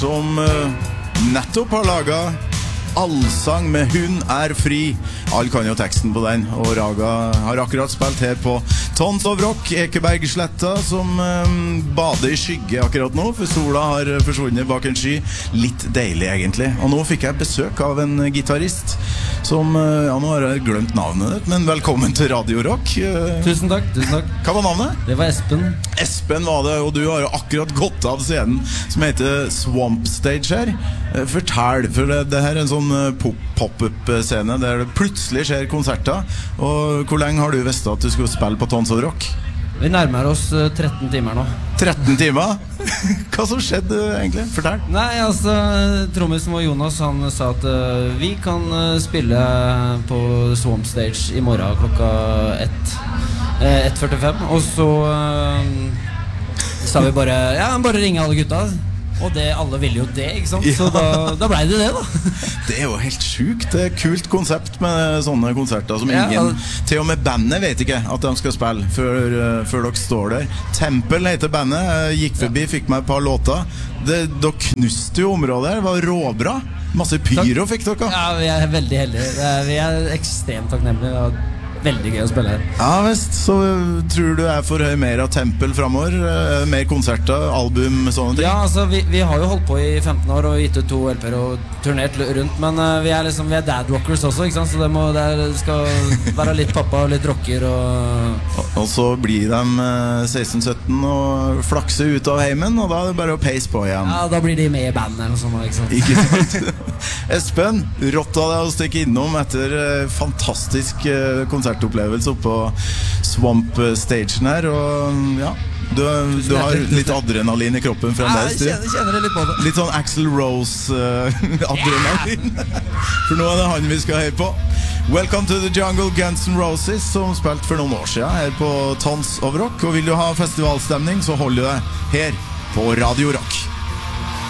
som nettopp har laget Allsang med Hun er fri. Alle kan jo teksten på den. Og Raga har akkurat spilt her på Tons of Rock, Ekebergsletta, som bader i skygge akkurat nå, for sola har forsvunnet bak en sky. Litt deilig egentlig. Og nå fikk jeg besøk av en gitarist som, ja, nå har jeg glemt navnet ditt, men velkommen til Radio Rock. Tusen takk, tusen takk. Hva var navnet? Det var Espen. Espen var det, og du har jo akkurat gått av scenen som heter Swamp Stage her. Fortell, for det her er en sånn pop-up-scene der det plutselig skjer konserter. Og hvor lenge har du visst at du skulle spille på Tons of Rock? Vi nærmer oss 13 timer nå. 13 timer? Hva som skjedde egentlig? Fortell. Nei, altså, trommisen vår Jonas, han sa at vi kan spille på Swamp Stage i morgen klokka 1:45. Og så sa vi bare, ja, bare ringe alle gutta. Og det, alle ville jo det, ikke sant? Ja. Så da ble det da. Det er jo helt sjukt. Det er et kult konsept med sånne konserter som ingen, til og med bandet vet ikke at de skal spille før dere står der. Tempel heter bandet. Jeg gikk forbi, fikk meg et par låter. Dere knuste jo området her. Det var råbra. Masse pyro fikk dere. Ja, vi er veldig heldige. Vi er ekstremt takknemlige. Veldig gøy å spille her. Ja, visst. Så tror du jeg får høre mer av Tempel fremover? Mer konserter, album, sånne ting? Ja, altså, vi har jo holdt på i 15 år og gitt ut 2 LP'er og turnert rundt, men vi er dad rockers også, ikke sant? Så det skal være litt pappa og litt rocker og så blir de 16-17 og flakser ut av heimen, og da er det bare å pace på igjen. Ja, da blir de med i band eller noe sånt, ikke sant? Ikke sant? Espen, rått av deg å stikke innom etter fantastisk konsertopplevelse oppe på Swamp Stagen her. Og ja, du har litt adrenalin i kroppen fremdeles. Ja, jeg kjenner det litt på det. Litt sånn Axl Rose adrenalin. For nå er det han vi skal høre på. Welcome to the Jungle, Guns N' Roses, som spilte for noen år siden her på Tons of Rock. Og vil du ha festivalstemning, så hold du deg her på Radio Rock.